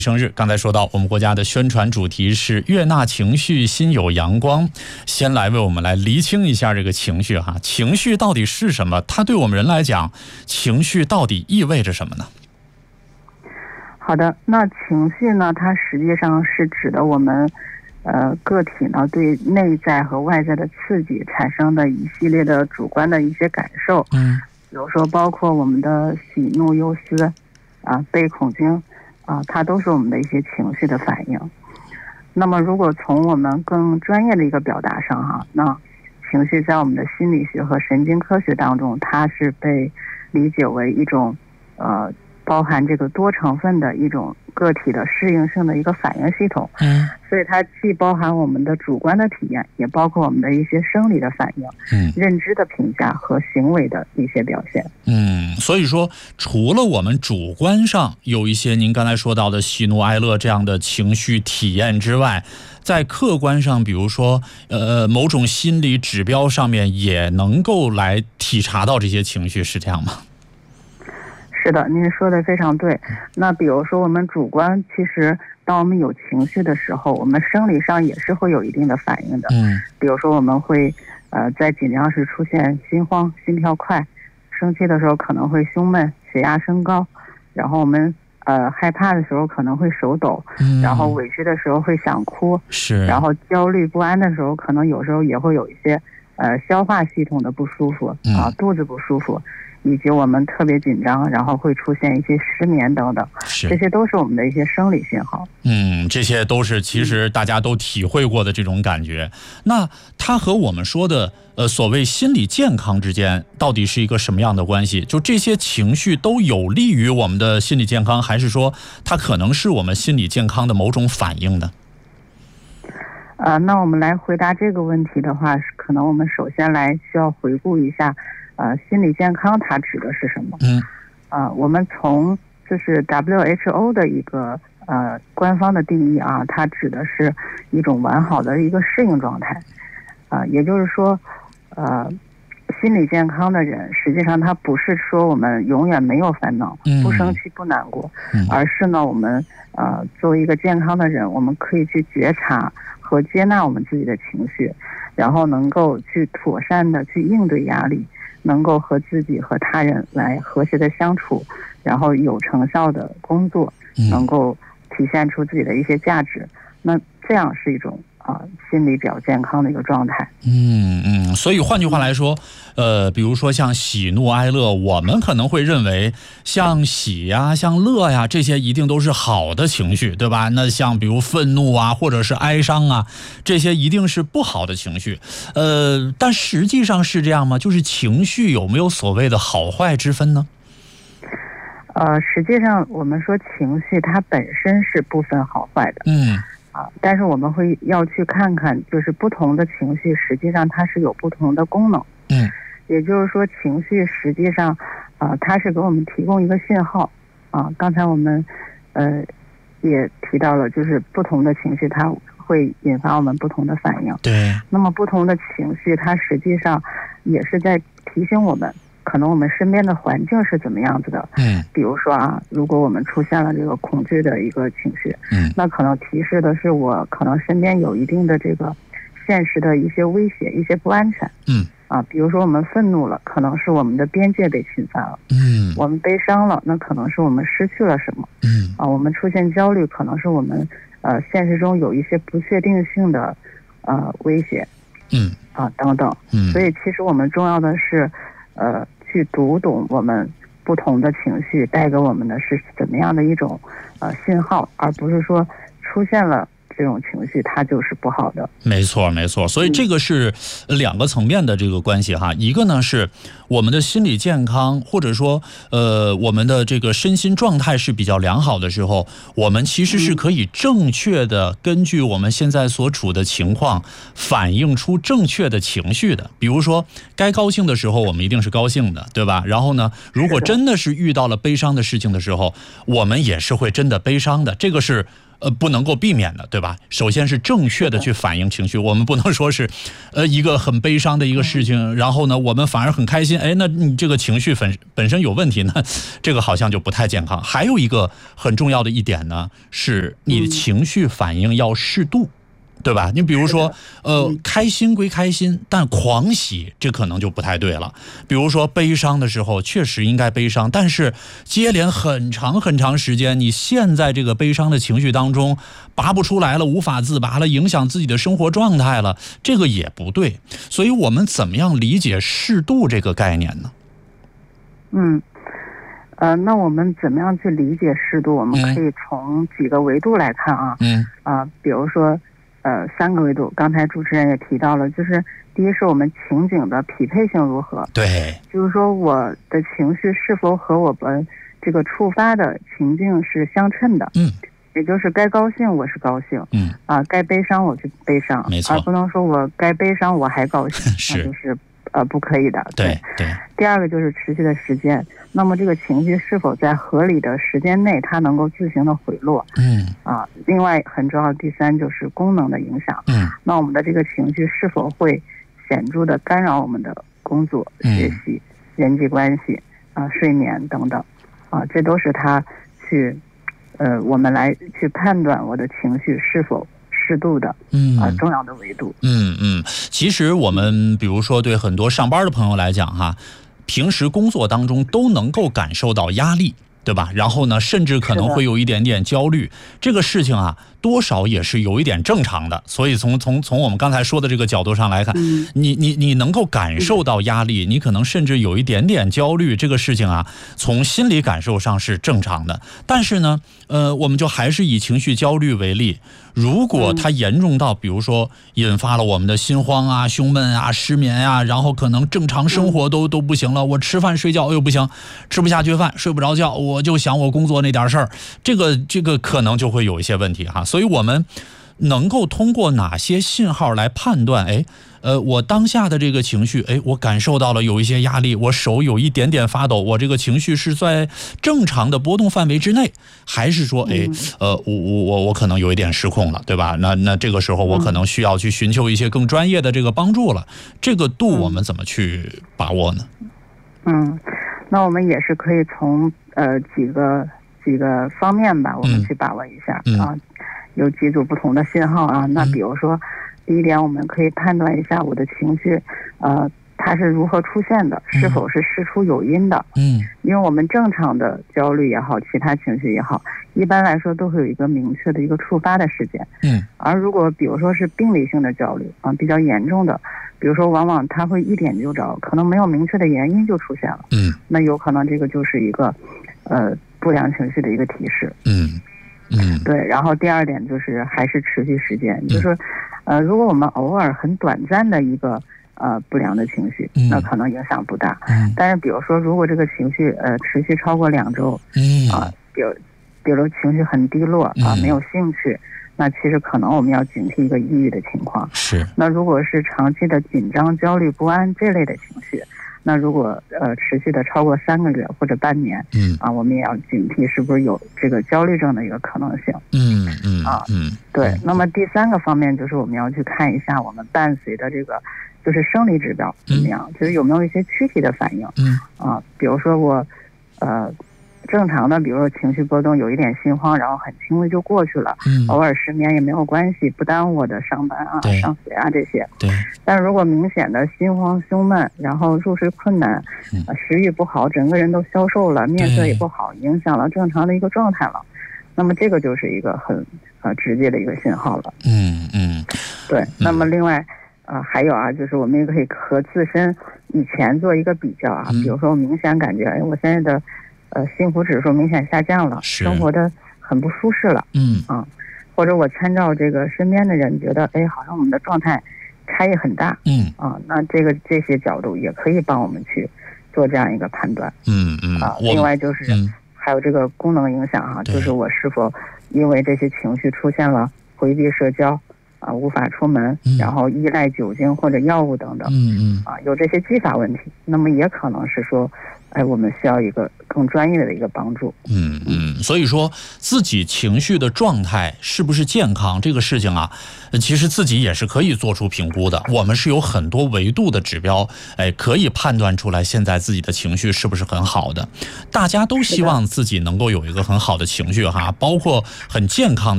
生日，刚才说到我们国家的宣传主题是悦纳情绪，心有阳光。先来为我们来厘清一下这个情绪哈，情绪到底是什么？它对我们人来讲，情绪到底意味着什么呢？ 好的，那情绪呢，它实际上是指的我们个体呢对内在和外在的刺激产生的一系列的主观的一些感受。比如说包括我们的喜怒忧思悲恐惊它都是我们的一些情绪的反应。那么如果从我们更专业的一个表达上那情绪在我们的心理学和神经科学当中，它是被理解为一种包含这个多成分的一种个体的适应性的一个反应系统。所以它既包含我们的主观的体验，也包括我们的一些生理的反应，认知的评价和行为的一些表现。 所以说除了我们主观上有一些您刚才说到的喜怒哀乐这样的情绪体验之外，在客观上比如说某种心理指标上面也能够来体察到这些情绪，是这样吗？ 是的，您说的非常对。那比如说我们主观，其实当我们有情绪的时候，我们生理上也是会有一定的反应的。比如说我们会在紧张时出现心慌、心跳快，生气的时候可能会胸闷、血压升高，然后我们害怕的时候可能会手抖，然后委屈的时候会想哭，然后焦虑不安的时候可能有时候也会有一些消化系统的不舒服肚子不舒服，以及我们特别紧张，然后会出现一些失眠等等，这些都是我们的一些生理信号。 这些都是其实大家都体会过的这种感觉。那它和我们说的所谓心理健康之间到底是一个什么样的关系？就这些情绪都有利于我们的心理健康，还是说它可能是我们心理健康的某种反应呢？ 那我们来回答这个问题的话，可能我们首先来需要回顾一下心理健康它指的是什么。我们从就是 WHO 的一个官方的定义它指的是一种完好的一个适应状态。也就是说心理健康的人实际上他不是说我们永远没有烦恼，不生气不难过，而是呢我们作为一个健康的人，我们可以去觉察和接纳我们自己的情绪，然后能够去妥善的去应对压力，能够和自己和他人来和谐的相处，然后有成效的工作，能够体现出自己的一些价值。那这样是一种心理比较健康的一个状态。 所以换句话来说比如说像喜怒哀乐，我们可能会认为像喜呀像乐呀这些一定都是好的情绪，对吧？那像比如愤怒或者是哀伤这些一定是不好的情绪。但实际上是这样吗？就是情绪有没有所谓的好坏之分呢？ 实际上我们说情绪它本身是不分好坏的。但是我们要去看看，就是不同的情绪实际上它是有不同的功能。也就是说情绪实际上它是给我们提供一个信号。刚才我们也提到了，就是不同的情绪它会引发我们不同的反应。 对。 那么不同的情绪它实际上也是在提醒我们可能我们身边的环境是怎么样子的。比如说如果我们出现了这个恐惧的一个情绪，那可能提示的是我可能身边有一定的这个现实的一些威胁，一些不安全。比如说我们愤怒了，可能是我们的边界被侵犯了。我们悲伤了，那可能是我们失去了什么。我们出现焦虑，可能是我们现实中有一些不确定性的威胁。等等。所以其实我们重要的是去读懂我们不同的情绪带给我们的是怎么样的一种信号，而不是说出现了这种情绪它就是不好的。 没错没错。所以这个是两个层面的这个关系一个呢是我们的心理健康，或者说我们的这个身心状态是比较良好的时候，我们其实是可以正确的根据我们现在所处的情况反映出正确的情绪的。比如说该高兴的时候我们一定是高兴的，对吧？然后呢如果真的是遇到了悲伤的事情的时候，我们也是会真的悲伤的。这个是不能够避免的，对吧？首先是正确的去反映情绪，我们不能说是一个很悲伤的一个事情，然后呢我们反而很开心，那你这个情绪本身有问题呢，这个好像就不太健康。还有一个很重要的一点呢，是你的情绪反应要适度，对吧？你比如说开心归开心，但狂喜这可能就不太对了。比如说悲伤的时候确实应该悲伤，但是接连很长时间你陷在这个悲伤的情绪当中拔不出来了，无法自拔了，影响自己的生活状态了，这个也不对。所以我们怎么样理解适度这个概念呢？ 那我们怎么样去理解适度？我们可以从几个维度来看啊。比如说3个维度，刚才主持人也提到了，就是第一是我们情景的匹配性如何， 对， 就是说我的情绪是否和我们这个触发的情境是相称的，也就是该高兴我是高兴，该悲伤我就悲伤， 没错， 而不能说我该悲伤我还高兴， 是， 那就是不可以的。 对。 第二个就是持续的时间，那么这个情绪是否在合理的时间内它能够自行的回落，另外很重要，第三就是功能的影响，那我们的这个情绪是否会显著的干扰我们的工作、学习、人际关系睡眠等等这都是它去我们来去判断我的情绪是否适度的重要的维度。 其实我们比如说对很多上班的朋友来讲哈，平时工作当中都能够感受到压力，对吧？然后呢甚至可能会有一点点焦虑，这个事情多少也是有一点正常的。所以从我们刚才说的这个角度上来看，你能够感受到压力，你可能甚至有一点点焦虑，这个事情从心理感受上是正常的。但是呢我们就还是以情绪焦虑为例，如果它严重到比如说引发了我们的心慌胸闷失眠然后可能正常生活都不行了，我吃饭睡觉不行，吃不下去饭，睡不着觉，我就想我工作那点事儿，这个可能就会有一些问题所以我们能够通过哪些信号来判断我当下的这个情绪我感受到了有一些压力，我手有一点点发抖，我这个情绪是在正常的波动范围之内，还是说我可能有一点失控了，对吧？那这个时候我可能需要去寻求一些更专业的这个帮助了，这个度我们怎么去把握呢？ 那我们也是可以从几个方面吧，我们去把握一下有几组不同的信号那比如说第一点，我们可以判断一下我的情绪它是如何出现的，是否是事出有因的因为我们正常的焦虑也好，其他情绪也好，一般来说都会有一个明确的一个触发的事件而如果比如说是病理性的焦虑比较严重的，比如说往往它会一点就着，可能没有明确的原因就出现了那有可能这个就是一个不良情绪的一个提示对。然后第二点就是还是持续时间，就是如果我们偶尔很短暂的一个不良的情绪那可能影响不大但是比如说如果这个情绪持续超过2周比如情绪很低落没有兴趣，那其实可能我们要警惕一个抑郁的情况是。 那如果是长期的紧张、焦虑、不安这类的情绪，那如果持续的超过3个月或者半年我们也要警惕是不是有这个焦虑症的一个可能性对。那么第3个方面就是我们要去看一下我们伴随的这个就是生理指标怎么样，就是有没有一些躯体的反应比如说我正常的，比如说情绪波动，有一点心慌，然后很轻微就过去了偶尔失眠也没有关系，不耽误我的上班上学这些对。 但是如果明显的心慌胸闷，然后入睡困难食欲不好，整个人都消瘦了，面色也不好，影响了正常的一个状态了，那么这个就是一个很直接的一个信号了对。那么另外还有就是我们也可以和自身以前做一个比较比如说我明显感觉我现在的幸福指数明显下降了，生活的很不舒适了或者我参照这个身边的人觉得好像我们的状态差异很大那这些角度也可以帮我们去做这样一个判断另外就是还有这个功能影响就是我是否因为这些情绪出现了回避社交无法出门然后依赖酒精或者药物等等有这些继发问题，那么也可能是说我们需要一个更专业的一个帮助。 所以说自己情绪的状态是不是健康这个事情啊，其实自己也是可以做出评估的。我们是有很多维度的指标，可以判断出来现在自己的情绪是不是很好的。大家都希望自己能够有一个很好的情绪哈，包括很健康的